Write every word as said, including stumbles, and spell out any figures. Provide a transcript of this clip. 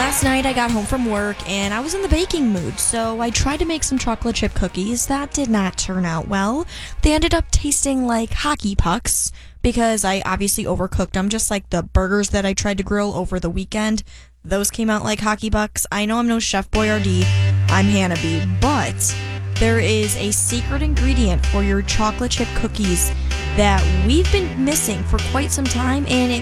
Last night I got home from work and I was in the baking mood, so I tried to make some chocolate chip cookies. That did not turn out well. They ended up tasting like hockey pucks because I obviously overcooked them, just like the burgers that I tried to grill over the weekend. Those came out like hockey pucks. I know I'm no Chef Boyardee, I'm Hannah B, but there is a secret ingredient for your chocolate chip cookies that we've been missing for quite some time, and it